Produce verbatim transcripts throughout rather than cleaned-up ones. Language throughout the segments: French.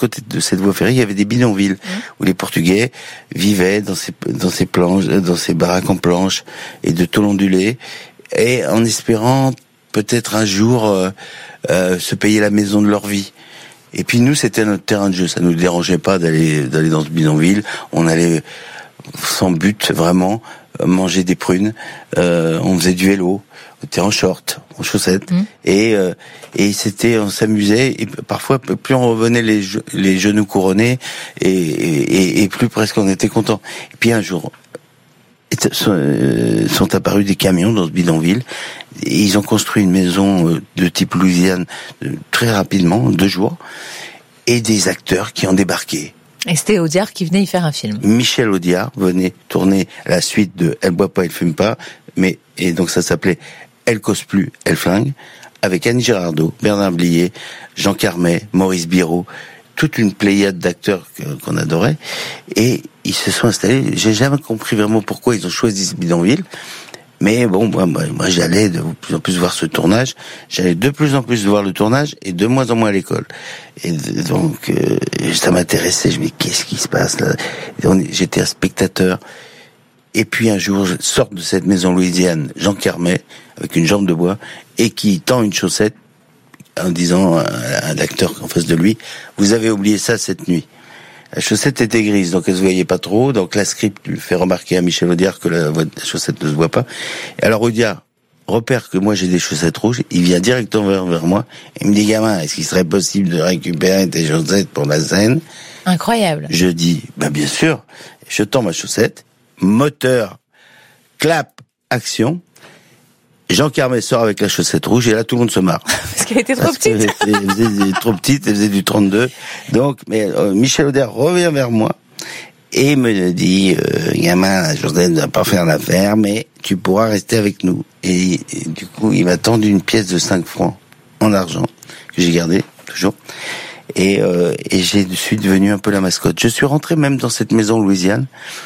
côté de cette voie ferrée, il y avait des bidonvilles mmh. où les Portugais vivaient dans ces dans ces planches, dans ces baraques en planches et de tôle ondulée, et en espérant peut-être un jour euh, euh, se payer la maison de leur vie. Et puis nous, c'était notre terrain de jeu. Ça nous dérangeait pas d'aller d'aller dans ce bidonville. On allait sans but, vraiment, manger des prunes. Euh, on faisait du vélo. On était en short, en chaussettes. Mmh. Et euh, et c'était, on s'amusait. Et parfois, plus on revenait les les genoux couronnés, et et, et plus presque on était content. Et puis un jour, sont apparus des camions dans ce bidonville, et ils ont construit une maison de type Louisiane très rapidement, en deux jours, et des acteurs qui ont débarqué. Et c'était Audiard qui venait y faire un film. Michel Audiard venait tourner la suite de Elle boit pas, elle fume pas, mais et donc ça s'appelait Elle cause plus, elle flingue, avec Annie Girardot, Bernard Blier, Jean Carmet, Maurice Biraud, toute une pléiade d'acteurs qu'on adorait, et ils se sont installés. J'ai jamais compris vraiment pourquoi ils ont choisi ce bidonville, mais bon, moi, moi, moi j'allais de plus en plus voir ce tournage, j'allais de plus en plus voir le tournage, et de moins en moins à l'école. Et donc, euh, ça m'intéressait, je me dis, qu'est-ce qui se passe là? J'étais un spectateur, et puis un jour, je sors de cette maison louisiane, Jean Carmet, avec une jambe de bois, et qui tend une chaussette, en disant à un acteur en face de lui, vous avez oublié ça cette nuit. La chaussette était grise, donc elle se voyait pas trop, donc la script lui fait remarquer à Michel Audiard que la, la chaussette ne se voit pas. Et alors Audiard repère que moi j'ai des chaussettes rouges, il vient directement vers, vers moi, et il me dit, gamin, est-ce qu'il serait possible de récupérer tes chaussettes pour la scène? Incroyable. Je dis, bah bien sûr, je tends ma chaussette, moteur, clap, action, Jean Carmet sort avec la chaussette rouge, et là tout le monde se marre. Parce qu'elle était trop Parce petite. Elle faisait trop petite, elle faisait du trente-deux. Donc, mais euh, Michel Audiard revient vers moi et me dit, euh, gamin, la journée ne va pas faire l'affaire, mais tu pourras rester avec nous. Et, et du coup, il m'a tendu une pièce de cinq francs en argent que j'ai gardée toujours. Et, euh, et j'ai je suis devenu un peu la mascotte. Je suis rentré même dans cette maison louisiane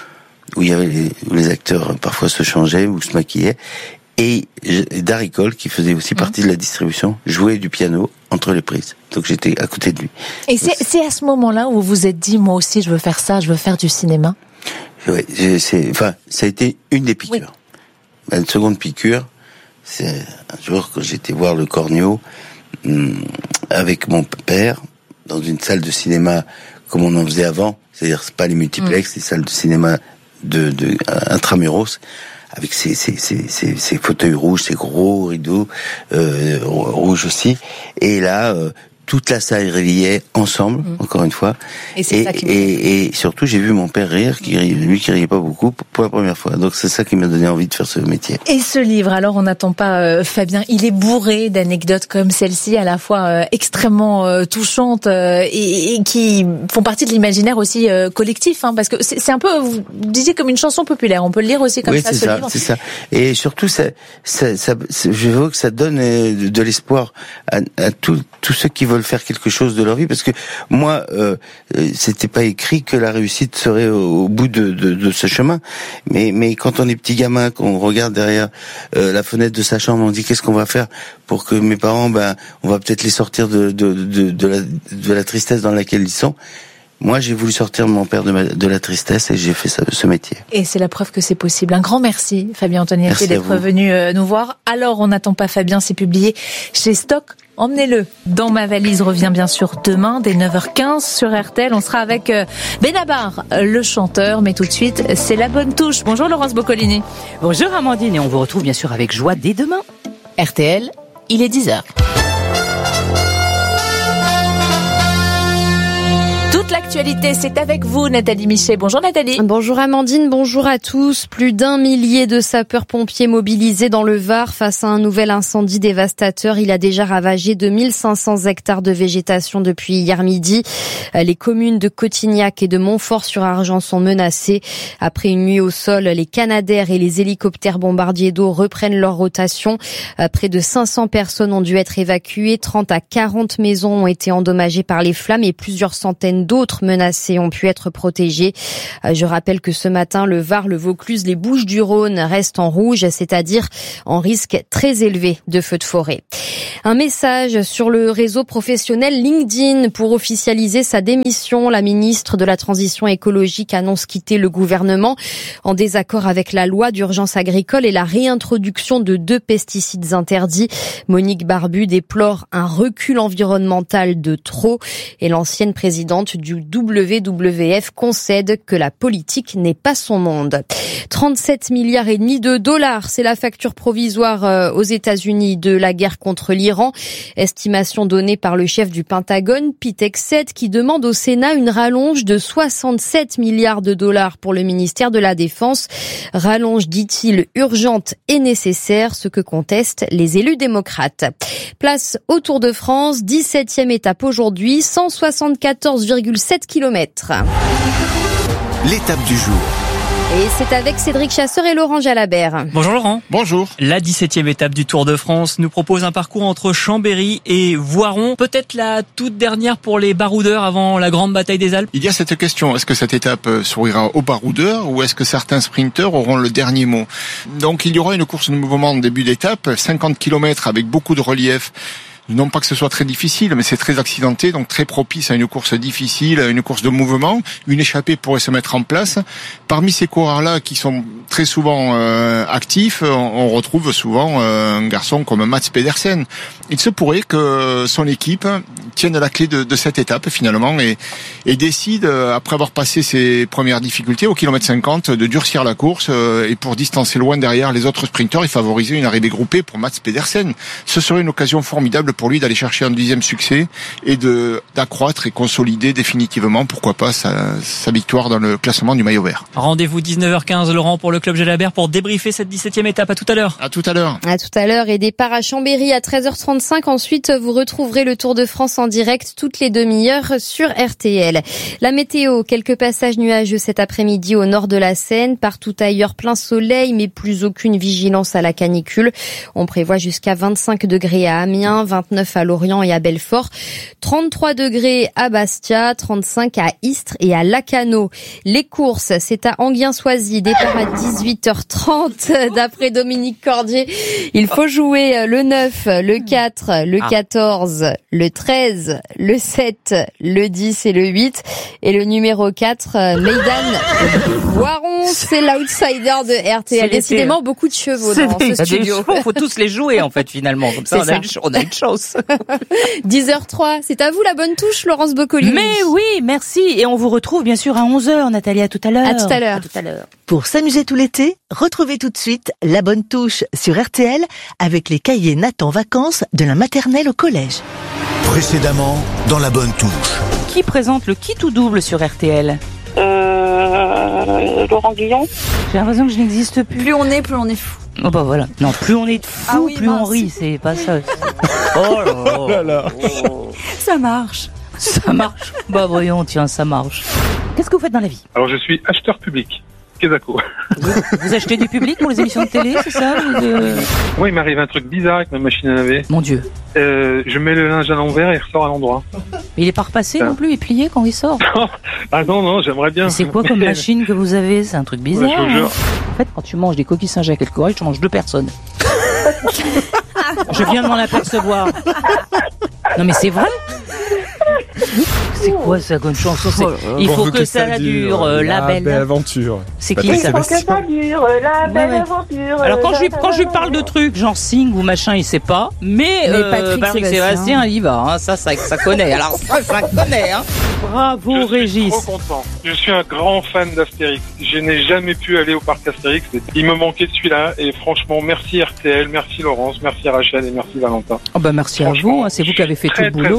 où il y avait les, où les acteurs parfois se changeaient ou se maquillaient. Et Darry Cole, qui faisait aussi partie de la distribution, jouait du piano entre les prises. Donc j'étais à côté de lui. Et c'est, c'est à ce moment-là où vous vous êtes dit, moi aussi je veux faire ça, je veux faire du cinéma? Oui, c'est, enfin, ça a été une des piqûres. Oui. Une seconde piqûre, c'est un jour quand j'étais voir le Cornio hum, avec mon père dans une salle de cinéma comme on en faisait avant, c'est-à-dire c'est pas les multiplex, les mmh. salles de cinéma de, de intramuros, avec ces, ces, ces, ces, ces fauteuils rouges, ces gros rideaux euh, rouges aussi. Et là, euh, toute la salle riait ensemble, mmh. encore une fois. Et, c'est et, ça qui et, et surtout, j'ai vu mon père rire, qui riait, lui qui riait pas beaucoup, pour la première fois. Donc c'est ça qui m'a donné envie de faire ce métier. Et ce livre, alors on n'attend pas euh, Fabien, il est bourré d'anecdotes comme celle-ci, à la fois euh, extrêmement euh, touchantes euh, et, et qui font partie de l'imaginaire aussi euh, collectif, hein, parce que c'est, c'est un peu, vous disiez, comme une chanson populaire. On peut le lire aussi comme oui, ça, c'est ce ça, livre. c'est ça. Et surtout, ça, ça, ça, je veux que ça donne de, de l'espoir à, à tous tous ceux qui veulent faire quelque chose de leur vie, parce que moi, euh, c'était pas écrit que la réussite serait au, au bout de, de, de ce chemin. Mais, mais quand on est petit gamin, qu'on regarde derrière euh, la fenêtre de sa chambre, on dit qu'est-ce qu'on va faire pour que mes parents, ben, on va peut-être les sortir de, de, de, de, la, de la tristesse dans laquelle ils sont. Moi, j'ai voulu sortir mon père de, ma, de la tristesse et j'ai fait ça, ce métier. Et c'est la preuve que c'est possible. Un grand merci, Fabien Antoniati, d'être venu euh, nous voir. Alors, on n'attend pas Fabien, c'est publié chez Stock. Emmenez-le. Dans ma valise revient bien sûr demain dès neuf heures quinze sur R T L. On sera avec euh, Benabar, le chanteur. Mais tout de suite, c'est la bonne touche. Bonjour Laurence Boccolini. Bonjour Amandine, et on vous retrouve bien sûr avec joie dès demain. R T L, il est dix heures. Toute l'actualité, c'est avec vous, Nathalie Michet. Bonjour Nathalie. Bonjour Amandine, bonjour à tous. Plus d'un millier de sapeurs-pompiers mobilisés dans le Var face à un nouvel incendie dévastateur. Il a déjà ravagé deux mille cinq cents hectares de végétation depuis hier midi. Les communes de Cotignac et de Montfort-sur-Argent sont menacées. Après une nuit au sol, les Canadair et les hélicoptères bombardiers d'eau reprennent leur rotation. Près de cinq cents personnes ont dû être évacuées. trente à quarante maisons ont été endommagées par les flammes et plusieurs centaines d'autres menacés ont pu être protégés. Je rappelle que ce matin, le Var, le Vaucluse, les Bouches-du-Rhône restent en rouge, c'est-à-dire en risque très élevé de feux de forêt. Un message sur le réseau professionnel LinkedIn pour officialiser sa démission. La ministre de la Transition écologique annonce quitter le gouvernement en désaccord avec la loi d'urgence agricole et la réintroduction de deux pesticides interdits. Monique Barbu déplore un recul environnemental de trop et l'ancienne présidente du W W F concède que la politique n'est pas son monde. trente-sept milliards et demi de dollars, c'est la facture provisoire aux États-Unis de la guerre contre l'Iran. Estimation donnée par le chef du Pentagone, Pete Hegseth, qui demande au Sénat une rallonge de soixante-sept milliards de dollars pour le ministère de la Défense. Rallonge, dit-il, urgente et nécessaire, ce que contestent les élus démocrates. Place au Tour de France, dix-septième étape aujourd'hui, cent soixante-quatorze virgule sept kilomètres. L'étape du jour. Et c'est avec Cédric Chasseur et Laurent Jalabert. Bonjour Laurent. Bonjour. La dix-septième étape du Tour de France nous propose un parcours entre Chambéry et Voiron. Peut-être la toute dernière pour les baroudeurs avant la grande bataille des Alpes. Il y a cette question, est-ce que cette étape sourira aux baroudeurs ou est-ce que certains sprinteurs auront le dernier mot? Donc il y aura une course de mouvement en début d'étape, cinquante kilomètres avec beaucoup de relief. Non pas que ce soit très difficile, mais c'est très accidenté, donc très propice à une course difficile, à une course de mouvement. Une échappée pourrait se mettre en place. Parmi ces coureurs-là, qui sont très souvent euh, actifs, on retrouve souvent euh, un garçon comme Mats Pedersen. Il se pourrait que son équipe tienne la clé de, de cette étape finalement et, et décide, après avoir passé ses premières difficultés au kilomètre cinquante, de durcir la course euh, et pour distancer loin derrière les autres sprinteurs et favoriser une arrivée groupée pour Mats Pedersen. Ce serait une occasion formidable pour lui d'aller chercher un deuxième succès et de d'accroître et consolider définitivement, pourquoi pas, sa, sa victoire dans le classement du maillot vert. Rendez-vous dix-neuf heures quinze, Laurent, pour le Club Jalabert pour débriefer cette dix-septième étape. À tout à l'heure. À tout à l'heure. À tout à l'heure et départ à Chambéry à treize heures trente-cinq. Ensuite, vous retrouverez le Tour de France en direct toutes les demi-heures sur R T L. La météo, quelques passages nuageux cet après-midi au nord de la Seine. Partout ailleurs, plein soleil, mais plus aucune vigilance à la canicule. On prévoit jusqu'à vingt-cinq degrés à Amiens, vingt-neuf à Lorient et à Belfort, trente-trois degrés à Bastia, trente-cinq à Istres et à Lacanau. Les courses, c'est à Enghien-Soisy, départ à dix-huit heures trente. D'après Dominique Cordier, il faut jouer le neuf, le quatre, le quatorze, le treize, le sept, le dix et le huit. Et le numéro quatre, Meydan Voiron, c'est l'outsider de R T L. Décidément, beaucoup de chevaux dans ce studio. Il faut tous les jouer en fait finalement. Comme ça, on, ça. A une, on a une chance. dix heures trois, c'est à vous la bonne touche, Laurence Boccolini. Mais oui, merci. Et on vous retrouve bien sûr à onze heures, Nathalie, à tout à l'heure. À tout à l'heure. À tout à l'heure. Pour s'amuser tout l'été, retrouvez tout de suite La Bonne Touche sur R T L avec les cahiers Nathan Vacances de la maternelle au collège. Précédemment, dans La Bonne Touche. Qui présente le Qui tout double sur R T L? Euh, Laurent Guillon. J'ai l'impression que je n'existe plus. Plus on est, plus on est fou. Oh bah voilà. Non, plus on est fou, ah oui, plus mince. On rit, c'est pas ça. Oh là là. Oh là là. Ça marche. Ça marche. Bah voyons, tiens, ça marche. Qu'est-ce que vous faites dans la vie? Alors je suis acheteur public. Quesaco. Vous, vous achetez du public pour les émissions de télé, c'est ça de... Moi, il m'arrive un truc bizarre avec ma machine à laver. Mon Dieu. Euh, je mets le linge à l'envers et il ressort à l'endroit. Mais il est pas repassé ah. non plus, il est plié quand il sort. Ah non, non, j'aimerais bien. Mais c'est quoi comme machine que vous avez? C'est un truc bizarre. Ouais, je vous jure. Hein. En fait, quand tu manges des coquilles Saint-Jacques et le courage, tu manges deux personnes. Je viens de m'en apercevoir. Non mais c'est vrai. C'est quoi ça comme chanson? C'est... Il faut que, que ça, ça dure, euh, la, la belle... belle aventure. C'est qui ça? Il faut que ça dure, la belle ouais, ouais. aventure. Alors quand je lui, quand je lui parle de trucs, genre Sing ou machin, il sait pas. Mais, mais euh, Patrick, Patrick Sébastien, Sébastien, il y va. Hein. Ça, ça, ça connaît. Alors ça, ça connaît. Hein. Bravo je Régis. Je suis trop content. Je suis un grand fan d'Astérix. Je n'ai jamais pu aller au parc Astérix. Il me manquait celui-là. Et franchement, merci R T L, merci Laurence, merci Rachel et merci Valentin. Oh bah merci à vous. Hein. C'est vous qui avez fait très, tout le boulot.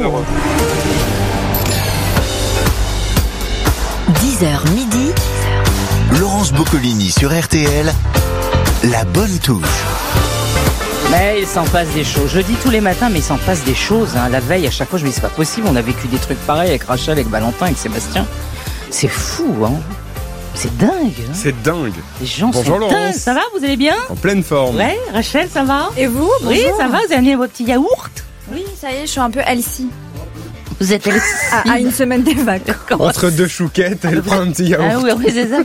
dix heures midi. Laurence Boccolini sur R T L. La bonne touche. Mais il s'en passe des choses. Je le dis tous les matins, mais il s'en passe des choses. Hein. La veille, à chaque fois, je me dis c'est pas possible. On a vécu des trucs pareils avec Rachel, avec Valentin, avec Sébastien. C'est fou, hein. C'est dingue. Hein. C'est dingue. Les gens Bonjour sont Laurence. dingues. Ça va, vous allez bien? En pleine forme. Ouais, Rachel, ça va? Et vous? Oui, bonjour. ça va. Vous avez amené vos petits yaourts? Oui, ça y est, je suis un peu healthy. Vous êtes allé à, à une semaine des vacances. Entre deux chouquettes, elle prend un petit yaourt. Ah oui, oui, c'est ça.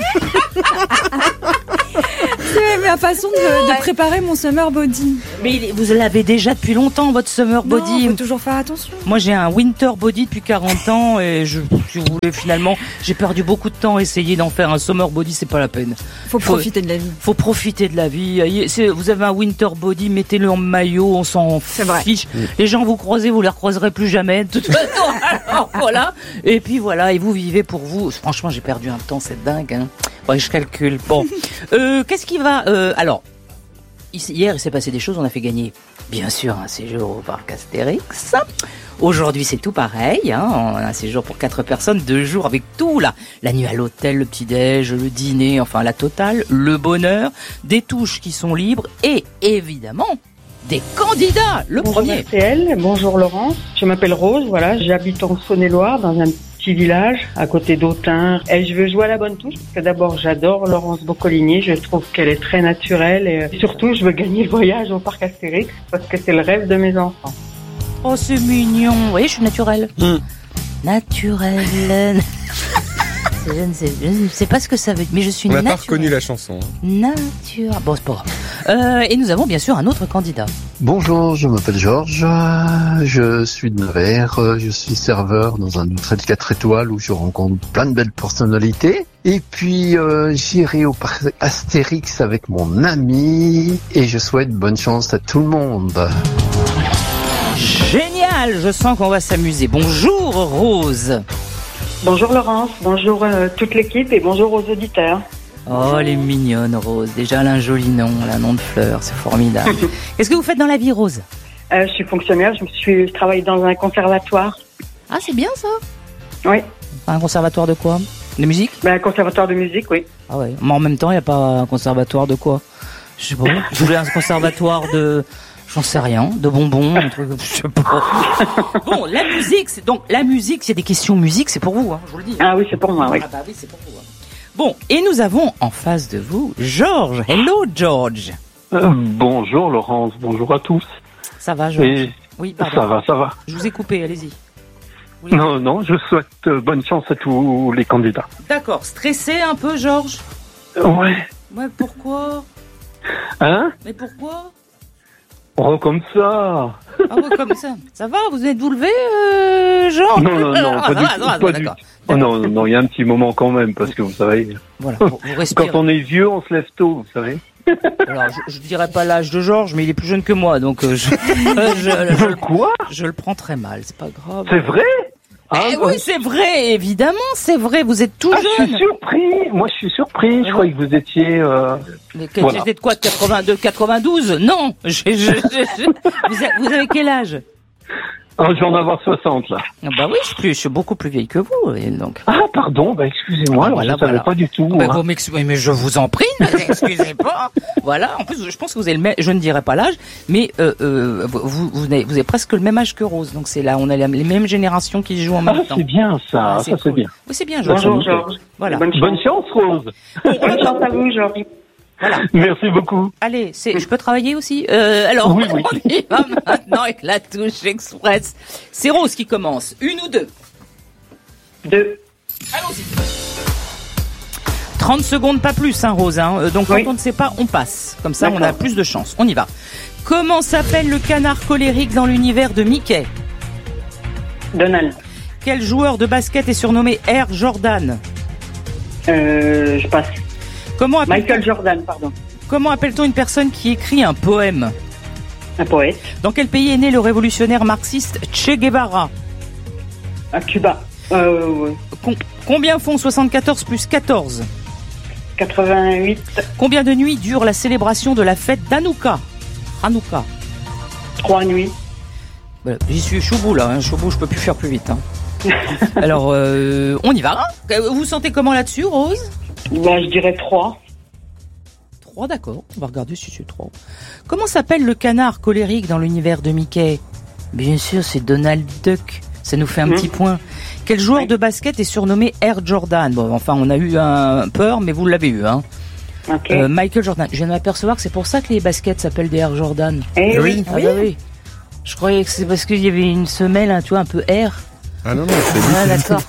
C'est ma façon de, de préparer mon summer body. Mais il est- vous l'avez déjà depuis longtemps, votre summer Non, body. faut toujours faire attention. Moi, j'ai un winter body depuis quarante ans et je, je voulais finalement, j'ai perdu beaucoup de temps à essayer d'en faire un summer body, c'est pas la peine. Faut profiter de la vie. Faut profiter de la vie. C'est- Vous avez un winter body, mettez-le en maillot, on s'en fiche. Les gens vous croisez, vous les recroiserez plus jamais. De toute façon, alors voilà. Et puis voilà, et vous vivez pour vous. Franchement, j'ai perdu un temps, c'est dingue. Hein. Ouais, je calcule. Bon, euh, qu'est-ce qui va euh, Alors, ici, hier, il s'est passé des choses. On a fait gagner, bien sûr, un séjour au parc Astérix. Aujourd'hui, c'est tout pareil. Hein. On a un séjour pour quatre personnes, deux jours avec tout là. La nuit à l'hôtel, le petit-déj, le dîner, enfin la totale, le bonheur, des touches qui sont libres et évidemment des candidats. Le bonjour premier. R T L, bonjour Laurence. Je m'appelle Rose. Voilà, j'habite en Saône-et-Loire dans un petit village à côté d'Autun. Et je veux jouer à la bonne touche parce que d'abord j'adore Laurence Boccolini. Je trouve qu'elle est très naturelle et surtout je veux gagner le voyage au parc Astérix parce que c'est le rêve de mes enfants. Oh, c'est mignon. Vous voyez, je suis naturelle. Mmh. Naturelle. je, ne sais, je ne sais pas ce que ça veut dire, mais je suis On n'a naturelle. pas reconnu la chanson. Hein. Nature. Bon, c'est pas grave. Euh, et nous avons bien sûr un autre candidat. Bonjour, je m'appelle Georges, je suis de Nevers, je suis serveur dans un hôtel quatre étoiles où je rencontre plein de belles personnalités. Et puis euh, j'irai au parc Astérix avec mon ami et je souhaite bonne chance à tout le monde. Génial, je sens qu'on va s'amuser. Bonjour Rose. Bonjour Laurence, bonjour euh, toute l'équipe et bonjour aux auditeurs. Oh, elle est mignonne Rose. Déjà, elle a un joli nom, elle a un nom de fleur, c'est formidable. Qu'est-ce que vous faites dans la vie Rose? euh, Je suis fonctionnaire, je, suis, je travaille dans un conservatoire. Ah, c'est bien ça. Oui. Un conservatoire de quoi? De musique? Ben, un conservatoire de musique, oui. Ah ouais. Mais en même temps, il n'y a pas un conservatoire de quoi? Je sais pas. Je voulais un conservatoire de... J'en sais rien, de bonbons, un truc, je sais pas. Bon, la musique, c'est donc la musique, s'il y a des questions musique, c'est pour vous, hein, je vous le dis. Ah oui, c'est pour moi, oui. Ah bah oui, c'est pour vous. Hein. Bon, et nous avons en face de vous Georges. Hello Georges. Euh, bonjour Laurence, bonjour à tous. Ça va Georges? Et oui, pardon. Ça va, ça va. Je vous ai coupé, allez-y. Non, non, je souhaite euh, bonne chance à tous les candidats. D'accord, stressé un peu Georges? Ouais. Ouais, pourquoi? Hein? Mais pourquoi? Oh, comme ça. Ah ouais, comme ça. Ça va, vous êtes vous levé, euh, Georges? Non, non, non, ah, pas ça du va, tout. ça va, Pas d'accord. du tout. Oh non, non, non, il y a un petit moment quand même, parce que vous savez, voilà, vous, vous respirez. Quand on est vieux, on se lève tôt, vous savez. Alors, je, je dirais pas l'âge de Georges, mais il est plus jeune que moi, donc euh, je, euh, je, je, Quoi? Je le prends très mal, c'est pas grave. C'est vrai? Ah, eh oui, c'est vrai, évidemment, c'est vrai, vous êtes tout ah, jeune. Je suis surpris, moi je suis surpris, je croyais que vous étiez... Euh... Mais que, voilà. J'étais de quoi, de quatre-vingt-deux, quatre-vingt-douze? Non, je, je, je, je, vous, avez, vous avez quel âge? Ah, je vais en avoir soixante, là. Ah bah oui, je suis, plus, je suis beaucoup plus vieille que vous, donc. Ah, pardon, bah excusez-moi, ah, voilà, je ne savais voilà. pas du tout. Bah, hein. vous m'excusez, mais je vous en prie, ne excusez pas. Voilà, en plus, je pense que vous avez le même, je ne dirais pas l'âge, mais euh, euh, vous, vous, vous, avez, vous avez presque le même âge que Rose, donc c'est là, on a les mêmes générations qui jouent en même ah, temps. c'est bien ça, ah, ça c'est cool. bien. Oui, c'est bien, Georges. Bonjour, Georges. Voilà. Bonne chance, Bonne chance Rose. Bonne chance à vous, Georges. Voilà. Merci beaucoup. Allez, c'est, je peux travailler aussi. Euh, alors, oui, oui. on y va maintenant avec la touche express. C'est Rose qui commence. Une ou deux? Deux. Allons-y. trente secondes, pas plus, hein, Rose. Hein. Donc, oui. Quand on ne sait pas, on passe. Comme ça, D'accord. On a plus de chance. On y va. Comment s'appelle le canard colérique dans l'univers de Mickey? Donald. Quel joueur de basket est surnommé Air Jordan? Euh, je passe. Comment Michael Jordan, pardon. Comment appelle-t-on une personne qui écrit un poème? Un poète. Dans quel pays est né le révolutionnaire marxiste Che Guevara? À Cuba. Euh, ouais. Com- combien font soixante-quatorze plus quatorze? quatre-vingt-huit. Combien de nuits dure la célébration de la fête d'Hanouka? Hanouka. Trois nuits. Voilà, j'y suis choubou là, hein. Choubou, je peux plus faire plus vite. Hein. Alors, euh, on y va. Vous vous sentez comment là-dessus, Rose? Ben, je dirais trois. trois, d'accord. On va regarder si c'est trois. Comment s'appelle le canard colérique dans l'univers de Mickey? Bien sûr, c'est Donald Duck. Ça nous fait un mmh. petit point. Quel joueur oui. de basket est surnommé Air Jordan? Bon, enfin, on a eu un peur, mais vous l'avez eu, hein. Okay. Euh, Michael Jordan. Je viens de m'apercevoir que c'est pour ça que les baskets s'appellent des Air Jordan. Eh oui. Ah, oui. Bah oui. Je croyais que c'est parce qu'il y avait une semelle, hein, tu vois, un peu air. Ah non, non, c'est Ah, d'accord.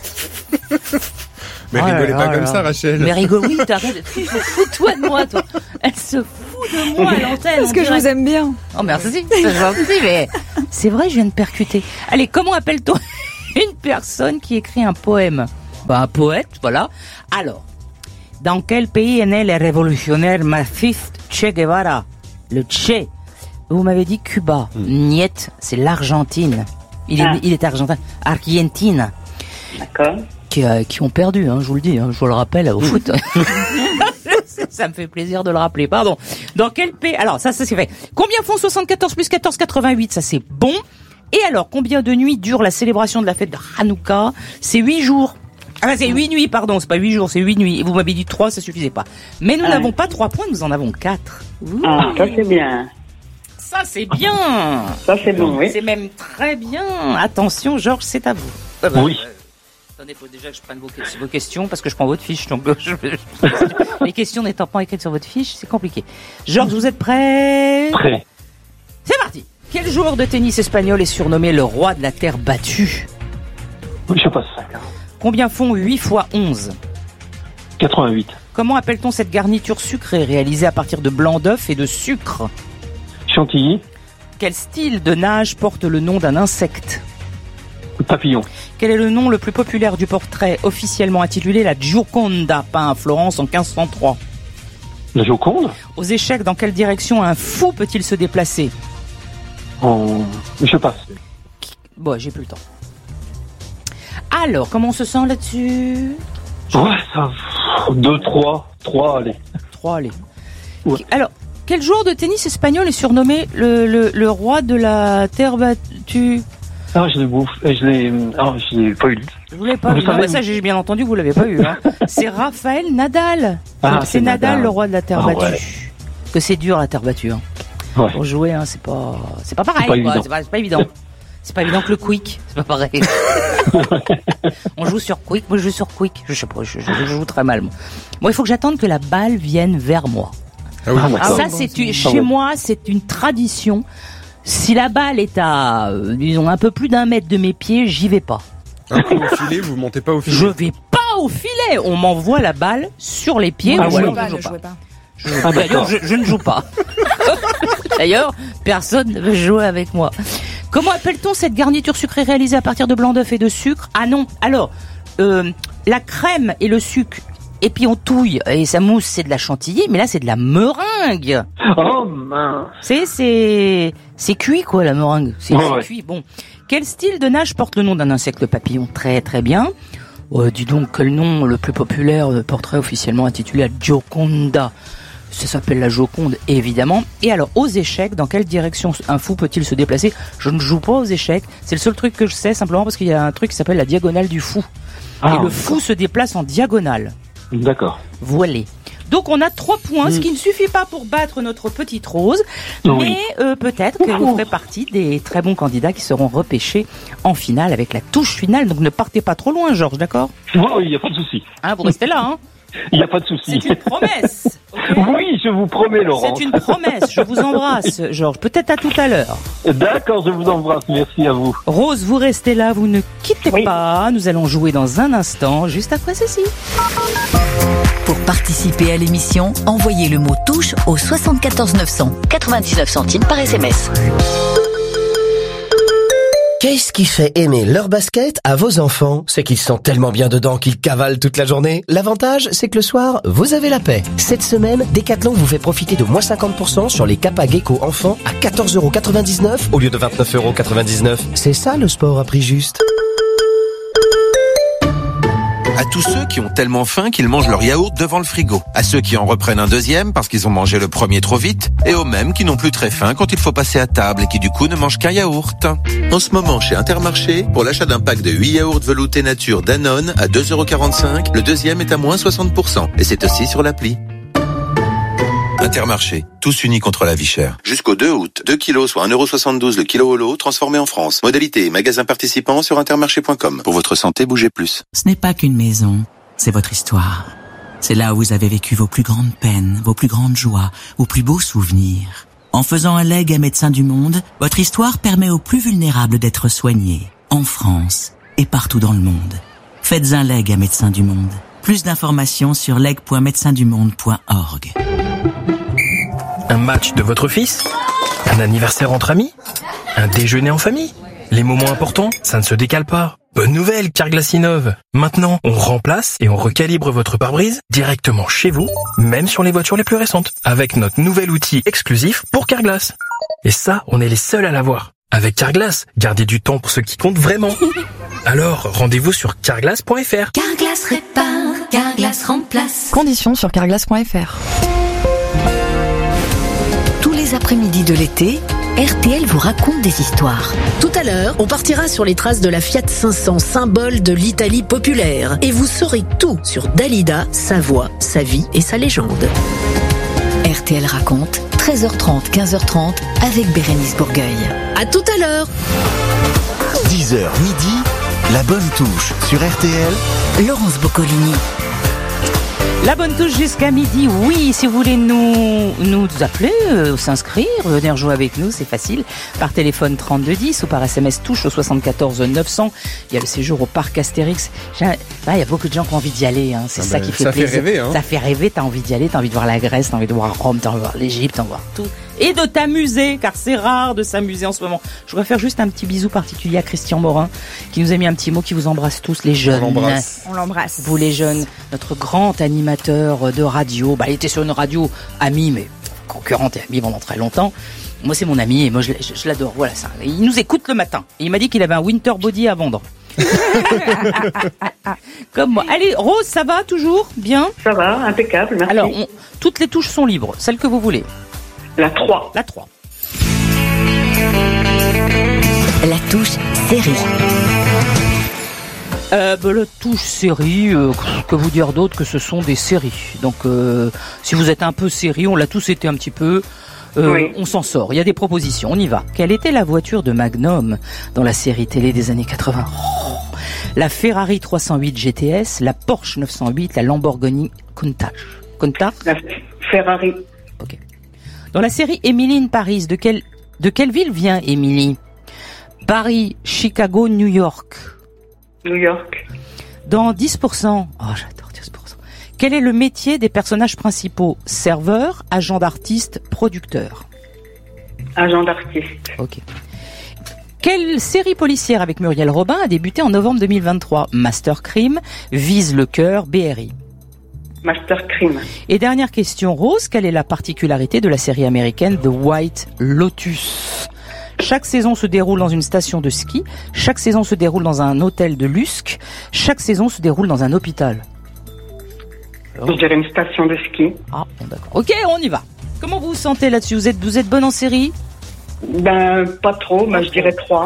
Mais Oh là rigolez là pas là comme là. ça, Rachel. Mais rigole, oui, t'arrêtes. Fous-toi de moi, toi. Elle se fout de moi à l'antenne. Parce on que je dirait. vous aime bien. Oh, merci. C'est gentil, mais c'est vrai, je viens de percuter. Allez, comment appelle-t-on une personne qui écrit un poème? Bah, un poète, voilà. Alors, dans quel pays est né le révolutionnaire marxiste Che Guevara? Le Che. Vous m'avez dit Cuba. Mm. Niet, c'est l'Argentine. Il est, Ah. il est argentin. Argentine. D'accord. Qui, euh, qui ont perdu, hein, je vous le dis, hein, je vous le rappelle au foot. Ça me fait plaisir de le rappeler, pardon. Dans quel pays? Alors, ça, ça c'est fait. Combien font soixante-quatorze plus quatorze, quatre-vingt-huit? Ça, c'est bon. Et alors, combien de nuits dure la célébration de la fête de Hanouka? C'est huit jours. Ah, c'est huit nuits, pardon, c'est pas huit jours, c'est huit nuits. Et vous m'avez dit trois, ça suffisait pas. Mais nous Ah. n'avons pas trois points, nous en avons quatre. Ouh. Ah, ça c'est bien. Ça, c'est bien. Ça c'est bon, oui. C'est même très bien. Attention, Georges, c'est à vous. Euh, bah, Oui. euh, attendez, faut déjà que je prenne vos, vos questions parce que je prends votre fiche. Donc, je, je- les questions n'étant pas écrites sur votre fiche, c'est compliqué. Georges, vous êtes prêts? Prêt. C'est parti. Quel joueur de tennis espagnol est surnommé le roi de la terre battue? Oui, je passe. Combien font huit fois onze? quatre-vingt-huit. Comment appelle-t-on cette garniture sucrée réalisée à partir de blanc d'œuf et de sucre? Chantilly. Quel style de nage porte le nom d'un insecte? Papillon. Quel est le nom le plus populaire du portrait officiellement intitulé La Gioconda, peint à Florence en quinze cent trois? La Joconde. Aux échecs, dans quelle direction un fou peut-il se déplacer? En... Je passe. Bon, j'ai plus le temps. Alors, comment on se sent là-dessus? Ouais, ça. deux, trois. trois, allez. trois, allez. Ouais. Alors, quel joueur de tennis espagnol est surnommé le, le, le roi de la terre battue? Ah, je l'ai bouffé. Je l'ai. Ah, je l'ai pas eu. Je vous l'ai pas Vous eu. Non, savez- bah ça, j'ai bien entendu, vous l'avez pas eu. Hein. C'est Raphaël Nadal. Ah, c'est c'est Nadal, Nadal. le roi de la terre Ah, battue. ouais. Que c'est dur la terre battue. Hein. Ouais. Pour jouer, hein, c'est pas, c'est pas pareil. C'est pas quoi. évident. C'est pas, c'est pas évident. C'est pas évident que le Quick. C'est pas pareil. On joue sur Quick. Moi, je joue sur Quick. Je sais pas. Je, je, je joue très mal. Moi, Moi, il faut que j'attende que la balle vienne vers moi. Ah oui. Ah, Ça, d'accord. c'est une- Ah chez ouais. moi, c'est une tradition. Si la balle est à, euh, disons, un peu plus d'un mètre de mes pieds, j'y vais pas. Un peu au filet, vous montez pas au filet. Je vais pas au filet. On m'envoie la balle sur les pieds. Ah ou ouais. alors Jouez pas, je joue ne pas. jouez pas. Je joue Ah, pas. D'ailleurs, d'accord. je, je ne joue pas. D'ailleurs, personne ne veut jouer avec moi. Comment appelle-t-on cette garniture sucrée réalisée à partir de blanc d'œuf et de sucre? Ah non. Alors, euh, la crème et le sucre. Et puis on touille et ça mousse, c'est de la chantilly, mais là c'est de la meringue. Oh mince. C'est c'est c'est cuit quoi la meringue. C'est Ouais, c'est ouais. cuit. Bon, quel style de nage porte le nom d'un insecte papillon? Très très bien. Euh, dis donc quel nom le plus populaire de portrait officiellement intitulé La Gioconda? Ça s'appelle la Joconde évidemment. Et alors aux échecs, dans quelle direction un fou peut-il se déplacer? Je ne joue pas aux échecs. C'est le seul truc que je sais simplement parce qu'il y a un truc qui s'appelle la diagonale du fou. Ah, et le fou se déplace en diagonale. D'accord. Voilà. Donc on a trois points, ce qui ne suffit pas pour battre notre petite Rose, Oui. mais euh, peut-être que vous ferez partie des très bons candidats qui seront repêchés en finale avec la touche finale. Donc ne partez pas trop loin, Georges, d'accord? Oui, il n'y a pas de souci. Hein, vous restez là, hein? Il n'y a pas de souci. C'est une promesse. ok Oui, je vous promets, Laurent. C'est une promesse. Je vous embrasse, Georges. Peut-être à tout à l'heure. D'accord, je vous embrasse. Merci à vous. Rose, vous restez là, vous ne quittez Oui. pas. Nous allons jouer dans un instant, juste après ceci. Pour participer à l'émission, envoyez le mot touche au soixante-quatorze neuf cents, quatre-vingt-dix-neuf centimes par S M S. Qu'est-ce qui fait aimer leur basket à vos enfants? C'est qu'ils sont tellement bien dedans qu'ils cavalent toute la journée. L'avantage, c'est que le soir, vous avez la paix. Cette semaine, Decathlon vous fait profiter de moins cinquante pour cent sur les Kappa Gecko enfants à quatorze euros quatre-vingt-dix-neuf au lieu de vingt-neuf euros quatre-vingt-dix-neuf. C'est ça le sport à prix juste. À tous ceux qui ont tellement faim qu'ils mangent leur yaourt devant le frigo. À ceux qui en reprennent un deuxième parce qu'ils ont mangé le premier trop vite. Et aux mêmes qui n'ont plus très faim quand il faut passer à table et qui du coup ne mangent qu'un yaourt. En ce moment chez Intermarché, pour l'achat d'un pack de huit yaourts veloutés nature Danone à deux euros quarante-cinq, le deuxième est à moins soixante pour cent. Et c'est aussi sur l'appli. Intermarché, tous unis contre la vie chère. Jusqu'au deux août, deux kilos soit un euro soixante-douze le kilo au lot, transformé en France. Modalité et magasin participant sur intermarché point com. Pour votre santé, bougez plus. Ce n'est pas qu'une maison, c'est votre histoire. C'est là où vous avez vécu vos plus grandes peines, vos plus grandes joies, vos plus beaux souvenirs. En faisant un legs à Médecins du Monde, votre histoire permet aux plus vulnérables d'être soignés. En France, et partout dans le monde. Faites un leg à Médecins du Monde. Plus d'informations sur leg point médecins du monde point org. Un match de votre fils? Un anniversaire entre amis? Un déjeuner en famille? Les moments importants, ça ne se décale pas. Bonne nouvelle, Carglass innove. Maintenant, on remplace et on recalibre votre pare-brise directement chez vous, même sur les voitures les plus récentes, avec notre nouvel outil exclusif pour Carglass. Et ça, on est les seuls à l'avoir. Avec Carglass, gardez du temps pour ce qui compte vraiment. Alors, rendez-vous sur carglass point f r. Carglass répare, Carglass remplace. Conditions sur carglass point f r. Tous les après-midi de l'été, R T L vous raconte des histoires. Tout à l'heure, on partira sur les traces de la Fiat cinq cents, symbole de l'Italie populaire. Et vous saurez tout sur Dalida, sa voix, sa vie et sa légende. R T L raconte, treize heures trente, quinze heures trente, avec Bérénice Bourgueil. À tout à l'heure. dix heures midi, la bonne touche sur R T L. Laurence Boccolini. La bonne touche jusqu'à midi, oui, si vous voulez nous, nous appeler, euh, s'inscrire, venir jouer avec nous, c'est facile, par téléphone trente-deux dix ou par S M S touche au soixante-quatorze neuf cents. Il y a le séjour au parc Astérix. J'ai, ah, il y a beaucoup de gens qui ont envie d'y aller, hein. C'est ah ça ben, qui fait ça plaisir. Ça fait rêver, hein. Ça fait rêver, t'as envie d'y aller, t'as envie de voir la Grèce, t'as envie de voir Rome, t'as envie de voir l'Égypte, t'as envie de voir tout. Et de t'amuser, car c'est rare de s'amuser en ce moment. Je voudrais faire juste un petit bisou particulier à Christian Morin, qui nous a mis un petit mot, qui vous embrasse tous, les jeunes. On l'embrasse. On l'embrasse. Vous les jeunes, notre grand animateur de radio. Bah, il était sur une radio amie, mais concurrente et amie pendant très longtemps. Moi, c'est mon ami et moi, je, je, je l'adore. Voilà, ça. Il nous écoute le matin. Et il m'a dit qu'il avait un winter body à vendre. Comme moi. Allez, Rose, ça va toujours? Bien? Ça va, impeccable, merci. Alors, on, toutes les touches sont libres, celles que vous voulez. La trois. La trois. La touche série. Euh, bah, la touche série, euh, que vous dire d'autre que ce sont des séries. Donc, euh, si vous êtes un peu série, on l'a tous été un petit peu. Euh, oui. On s'en sort. Il y a des propositions. On y va. Quelle était la voiture de Magnum dans la série télé des années quatre-vingts? Oh, la Ferrari trois cent huit G T S, la Porsche neuf cent huit, la Lamborghini Countach. Countach? La Ferrari. Ok. Dans la série Emily in Paris, de quelle de quelle ville vient Emily? Paris, Chicago, New York. New York. Dans dix pour cent. Oh, j'adore dix pour cent. Quel est le métier des personnages principaux? Serveur, agent d'artiste, producteur. Agent d'artiste. Ok. Quelle série policière avec Muriel Robin a débuté en novembre deux mille vingt-trois? Master Crime, Vise le cœur, B R I. Master Crime. Et dernière question, Rose, quelle est la particularité de la série américaine The White Lotus? Chaque saison se déroule dans une station de ski, chaque saison se déroule dans un hôtel de Lusque, chaque saison se déroule dans un hôpital. Alors... Je dirais une station de ski. Ah, bon, d'accord. Ok, on y va. Comment vous vous sentez là-dessus? Vous êtes, vous êtes bonne en série? Ben, pas trop, mais je dirais trois.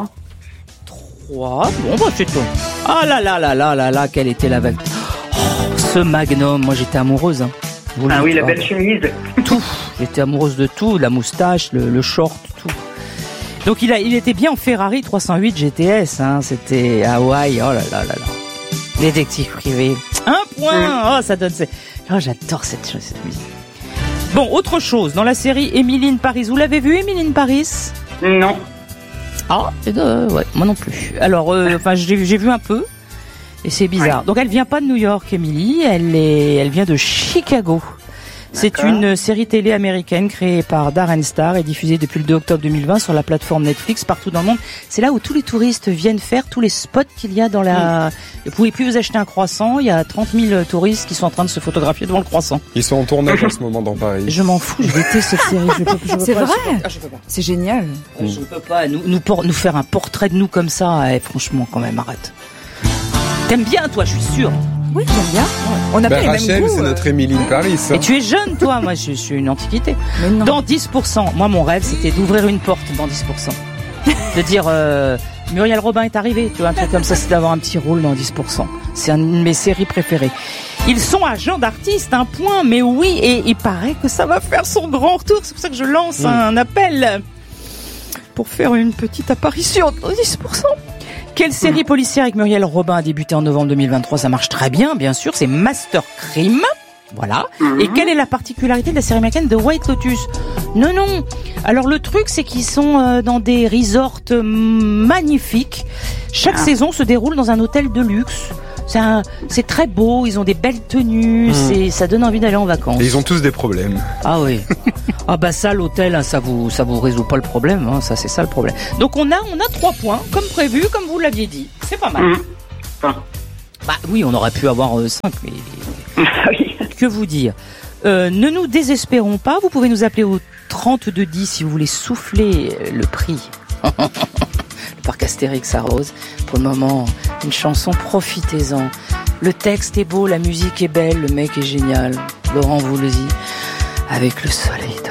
Trois? Bon, bah, c'est tout. Ah là là là là là là, quelle était la vague. Oh, ce Magnum, moi j'étais amoureuse. Hein. Vous ah oui, la belle chemise. Tout. J'étais amoureuse de tout, la moustache, le, le short, tout. Donc il a, il était bien en Ferrari trois cent huit G T S, hein. C'était Hawaï, oh là là là là. Détective privé. Un point! Oh, ça donne, c'est, oh, j'adore cette chose, cette musique. Bon, autre chose, dans la série Emily in Paris, vous l'avez vu, Emily in Paris? Non. Ah, euh, ouais, moi non plus. Alors, euh, enfin, j'ai, j'ai vu un peu, et c'est bizarre. Ouais. Donc elle vient pas de New York, Emily, elle est, elle vient de Chicago. C'est D'accord. une série télé américaine créée par Darren Star et diffusée depuis le deux octobre deux mille vingt sur la plateforme Netflix partout dans le monde. C'est là où tous les touristes viennent faire tous les spots qu'il y a dans la... Vous pouvez plus vous acheter un croissant, il y a trente mille touristes qui sont en train de se photographier devant le croissant. Ils sont en tournage en ce moment dans Paris. Je m'en fous, je déteste cette série. Je peux, je peux c'est pas, vrai je peux, ah, je peux pas. C'est génial. Je ne peux pas nous, nous, pour, nous faire un portrait de nous comme ça. Eh, franchement, quand même, arrête. T'aimes bien, toi, je suis sûre. Oui, j'aime bien. On a bah, pas les Rachel, mêmes goûts, c'est euh... notre Emily in Paris. Hein. Et tu es jeune, toi. Moi, je, je suis une antiquité. Mais non. Dans dix pour cent, moi, mon rêve, c'était d'ouvrir une porte dans dix pour cent. De dire, euh, Muriel Robin est arrivée. Tu vois, un truc comme ça, c'est d'avoir un petit rôle dans dix pour cent. C'est une de mes séries préférées. Ils sont agents d'artistes, un point. Mais oui, et il paraît que ça va faire son grand retour. C'est pour ça que je lance mmh. un appel pour faire une petite apparition dans dix pour cent. Quelle série policière avec Muriel Robin a débuté en novembre deux mille vingt-trois? Ça marche très bien, bien sûr. C'est Master Crime. Voilà. Mmh. Et quelle est la particularité de la série américaine de White Lotus? Non, non. Alors le truc, c'est qu'ils sont euh, dans des resorts euh, magnifiques. Chaque ah. saison se déroule dans un hôtel de luxe. C'est, un, c'est très beau, ils ont des belles tenues, mmh. c'est, ça donne envie d'aller en vacances. Et ils ont tous des problèmes. Ah oui. Ah bah ça, l'hôtel, hein, ça vous ça vous résout pas le problème, hein, ça c'est ça le problème. Donc on a on a trois points, comme prévu, comme vous l'aviez dit. C'est pas mal. Mmh. Enfin. Bah oui, on aurait pu avoir euh, cinq, mais que vous dire. Euh, ne nous désespérons pas, vous pouvez nous appeler au trente-deux dix si vous voulez souffler le prix. Le parc Astérix à Rose. Pour le moment, une chanson, profitez-en. Le texte est beau, la musique est belle, le mec est génial. Laurent Voulzy, avec le soleil.